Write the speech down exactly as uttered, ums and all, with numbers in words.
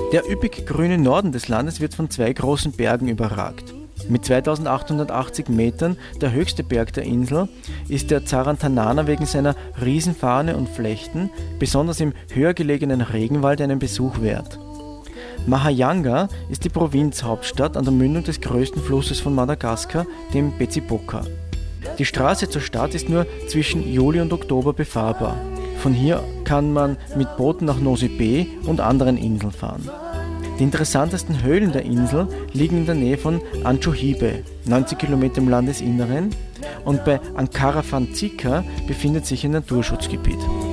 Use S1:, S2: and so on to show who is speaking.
S1: Der üppig grüne Norden des Landes wird von zwei großen Bergen überragt. Mit zweitausendachthundertachtzig Metern, der höchste Berg der Insel, ist der Zarantanana wegen seiner Riesenfarne und Flechten, besonders im höher gelegenen Regenwald, einen Besuch wert. Mahajanga ist die Provinzhauptstadt an der Mündung des größten Flusses von Madagaskar, dem Betsiboka. Die Straße zur Stadt ist nur zwischen Juli und Oktober befahrbar. Von hier kann man mit Booten nach Nosy Be und anderen Inseln fahren. Die interessantesten Höhlen der Insel liegen in der Nähe von Antjohibe, neunzig Kilometer im Landesinneren, und bei Ankarafantsika befindet sich ein Naturschutzgebiet.